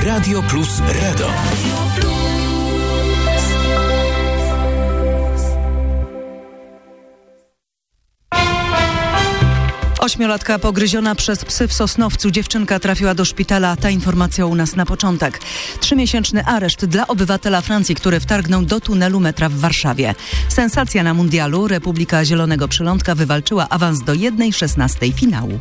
Radio Plus Radom. 8-latka pogryziona przez psy w Sosnowcu. Dziewczynka trafiła do szpitala. Ta informacja u nas na początek. 3-miesięczny areszt dla obywatela Francji, który wtargnął do tunelu metra w Warszawie. Sensacja na mundialu. Republika Zielonego Przylądka wywalczyła awans do 1/16 finału.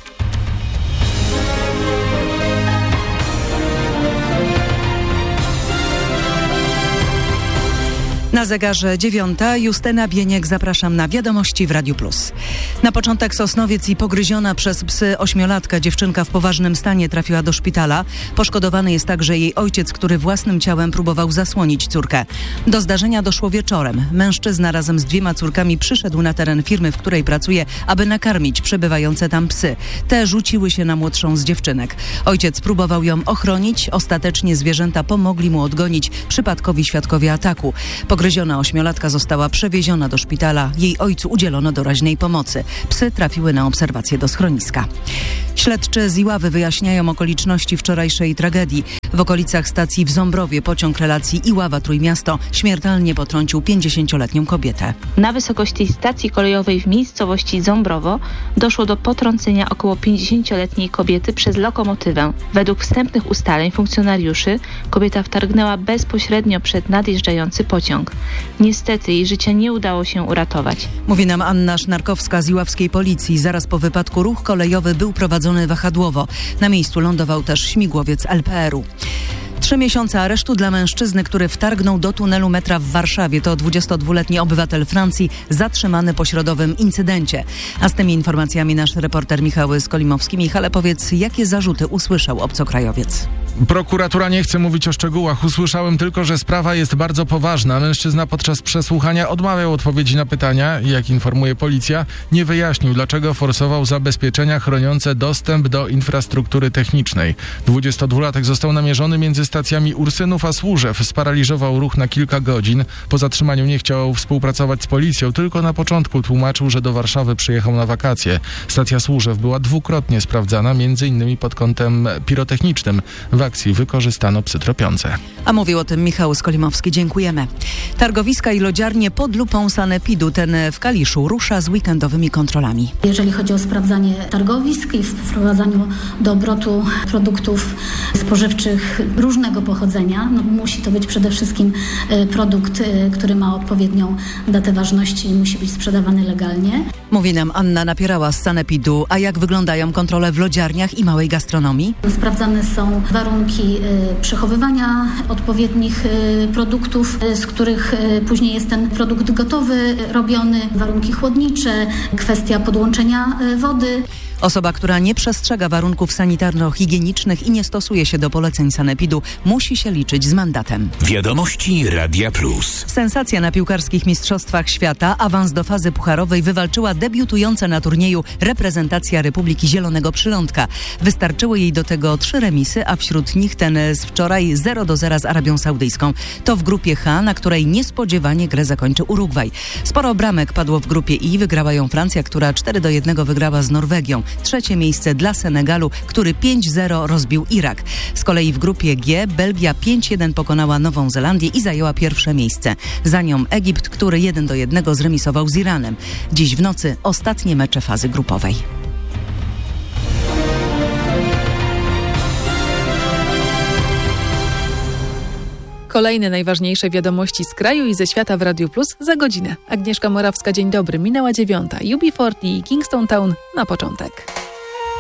Na zegarze 9:00. Justyna Bieniek, zapraszam na wiadomości w Radiu Plus. Na początek Sosnowiec i pogryziona przez psy 8-latka dziewczynka w poważnym stanie trafiła do szpitala. Poszkodowany jest także jej ojciec, który własnym ciałem próbował zasłonić córkę. Do zdarzenia doszło wieczorem. Mężczyzna razem z 2 córkami przyszedł na teren firmy, w której pracuje, aby nakarmić przebywające tam psy. Te rzuciły się na młodszą z dziewczynek. Ojciec próbował ją ochronić. Ostatecznie zwierzęta pomogli mu odgonić przypadkowi świadkowie ataku. Pogryziona 8-latka została przewieziona do szpitala. Jej ojcu udzielono doraźnej pomocy. Psy trafiły na obserwację do schroniska. Śledczy z Iławy wyjaśniają okoliczności wczorajszej tragedii. W okolicach stacji w Ząbrowie pociąg relacji Iława-Trójmiasto śmiertelnie potrącił 50-letnią kobietę. Na wysokości stacji kolejowej w miejscowości Ząbrowo doszło do potrącenia około 50-letniej kobiety przez lokomotywę. Według wstępnych ustaleń funkcjonariuszy kobieta wtargnęła bezpośrednio przed nadjeżdżający pociąg. Niestety jej życia nie udało się uratować. Mówi nam Anna Sznarkowska z iławskiej policji. Zaraz po wypadku ruch kolejowy był prowadzony wahadłowo. Na miejscu lądował też śmigłowiec LPR-u. 3 miesiące aresztu dla mężczyzny, który wtargnął do tunelu metra w Warszawie. To 22-letni obywatel Francji zatrzymany po środowym incydencie. A z tymi informacjami nasz reporter Michał Skolimowski. Michale, powiedz, jakie zarzuty usłyszał obcokrajowiec? Prokuratura nie chce mówić o szczegółach. Usłyszałem tylko, że sprawa jest bardzo poważna. Mężczyzna podczas przesłuchania odmawiał odpowiedzi na pytania i, jak informuje policja, nie wyjaśnił, dlaczego forsował zabezpieczenia chroniące dostęp do infrastruktury technicznej. 22-latek został namierzony między stacjami Ursynów a Służew. Sparaliżował ruch na kilka godzin. Po zatrzymaniu nie chciał współpracować z policją, tylko na początku tłumaczył, że do Warszawy przyjechał na wakacje. Stacja Służew była dwukrotnie sprawdzana, m.in. pod kątem pirotechnicznym. W akcji wykorzystano psy tropiące. A mówił o tym Michał Skolimowski. Dziękujemy. Targowiska i lodziarnie pod lupą sanepidu. Ten w Kaliszu rusza z weekendowymi kontrolami. Jeżeli chodzi o sprawdzanie targowisk i wprowadzaniu do obrotu produktów spożywczych różnego pochodzenia, musi to być przede wszystkim produkt, który ma odpowiednią datę ważności i musi być sprzedawany legalnie. Mówi nam Anna Napierała z sanepidu. A jak wyglądają kontrole w lodziarniach i małej gastronomii? Sprawdzane są warunki przechowywania odpowiednich produktów, z których później jest ten produkt gotowy, robiony, warunki chłodnicze, kwestia podłączenia wody. Osoba, która nie przestrzega warunków sanitarno-higienicznych i nie stosuje się do poleceń sanepidu, musi się liczyć z mandatem. Wiadomości Radia Plus. Sensacja na piłkarskich mistrzostwach świata. Awans do fazy pucharowej wywalczyła debiutująca na turnieju reprezentacja Republiki Zielonego Przylądka. Wystarczyły jej do tego 3 remisy, a wśród nich ten z wczoraj 0-0 z Arabią Saudyjską. To w grupie H, na której niespodziewanie grę zakończy Urugwaj. Sporo bramek padło w grupie I. Wygrała ją Francja, która 4-1 wygrała z Norwegią. 3. miejsce dla Senegalu, który 5-0 rozbił Irak. Z kolei w grupie G Belgia 5-1 pokonała Nową Zelandię i zajęła 1. miejsce. Za nią Egipt, który 1-1 zremisował z Iranem. Dziś w nocy ostatnie mecze fazy grupowej. Kolejne najważniejsze wiadomości z kraju i ze świata w Radiu Plus za godzinę. Agnieszka Morawska, dzień dobry. Minęła 9:00. UB40 i Kingston Town na początek.